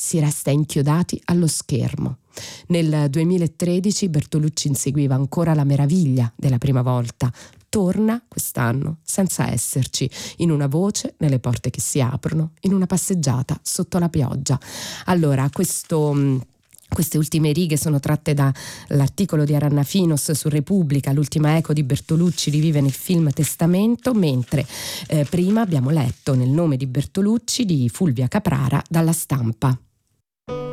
si resta inchiodati allo schermo. Nel 2013 Bertolucci inseguiva ancora La meraviglia della prima volta. Torna quest'anno senza esserci, in una voce, nelle porte che si aprono, in una passeggiata sotto la pioggia. Allora, queste ultime righe sono tratte dall'articolo di Aranna Finos su Repubblica. L'ultima eco di Bertolucci rivive nel film Testamento, mentre prima abbiamo letto Nel nome di Bertolucci di Fulvia Caprara dalla Stampa.